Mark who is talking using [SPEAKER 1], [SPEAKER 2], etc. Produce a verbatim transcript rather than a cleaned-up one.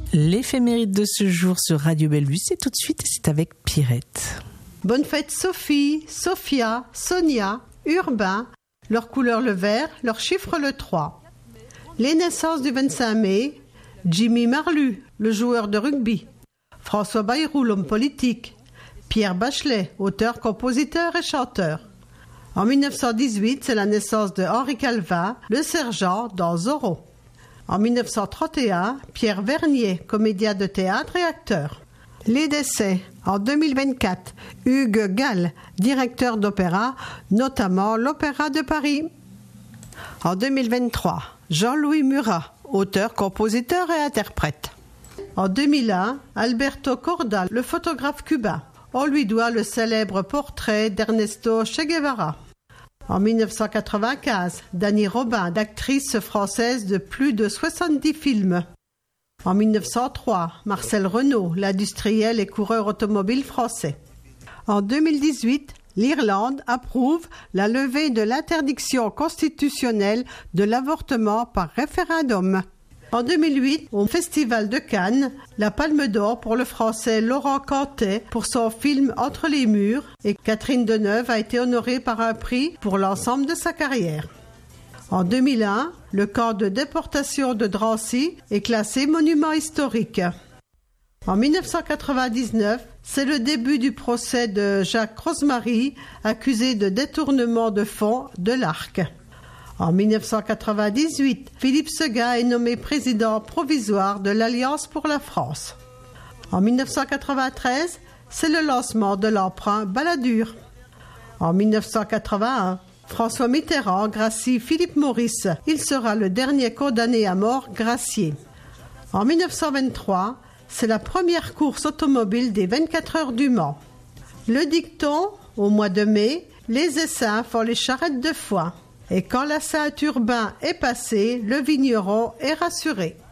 [SPEAKER 1] L'éphéméride de ce jour sur Radio Bellevue, c'est tout de suite, c'est avec Pierrette.
[SPEAKER 2] Bonne fête Sophie, Sophia, Sonia, Urbain, leur couleur le vert, leur chiffre le trois. Les naissances du vingt-cinq mai, Jimmy Marlu, le joueur de rugby, François Bayrou, l'homme politique, Pierre Bachelet, auteur, compositeur et chanteur. En mille neuf cent dix-huit, c'est la naissance de Henri Calvin, le sergent dans Zorro. En mille neuf cent trente et un, Pierre Vernier, comédien de théâtre et acteur. Les décès. En deux mille vingt-quatre, Hugues Gall, directeur d'opéra, notamment l'Opéra de Paris. En deux mille vingt-trois, Jean-Louis Murat, auteur, compositeur et interprète. En deux mille un, Alberto Corda, le photographe cubain. On lui doit le célèbre portrait d'Ernesto Che Guevara. En mille neuf cent quatre-vingt-quinze, Dany Robin, d'actrice française de plus de soixante-dix films. En mille neuf cent trois, Marcel Renault, l'industriel et coureur automobile français. En deux mille dix-huit, l'Irlande approuve la levée de l'interdiction constitutionnelle de l'avortement par référendum. En deux mille huit, au Festival de Cannes, la Palme d'Or pour le Français Laurent Cantet pour son film Entre les murs, et Catherine Deneuve a été honorée par un prix pour l'ensemble de sa carrière. En deux mille un, le camp de déportation de Drancy est classé monument historique. En mille neuf cent quatre-vingt-dix-neuf, c'est le début du procès de Jacques Rosemarie, accusé de détournement de fonds de l'Arc. En mille neuf cent quatre-vingt-dix-huit, Philippe Seguin est nommé président provisoire de l'Alliance pour la France. En mille neuf cent quatre-vingt-treize, c'est le lancement de l'emprunt Balladur. En mille neuf cent quatre-vingt-un, François Mitterrand gracie Philippe Maurice. Il sera le dernier condamné à mort gracié. En mille neuf cent vingt-trois, c'est la première course automobile des vingt-quatre heures du Mans. Le dicton, au mois de mai, les essaims font les charrettes de foin. Et quand la Saint-Urbain est passée, le vigneron est rassuré.